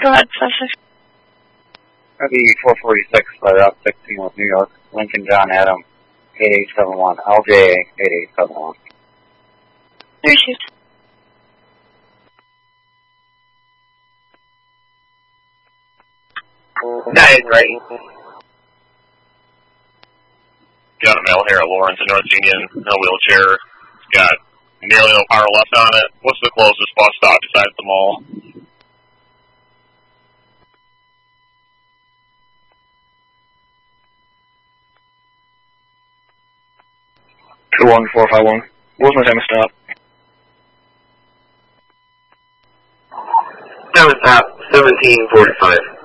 Go ahead, Sussex. That'd be 446 by Route 16 with New York. Lincoln John Adam, 8871. LJ 8871. 3 shoot. Nine, right. Got a male here at Lawrence in North Union, no wheelchair. Got nearly no power left on it. What's the closest bus stop besides the mall? 21451. What was my time of stop? Time of stop, 1745.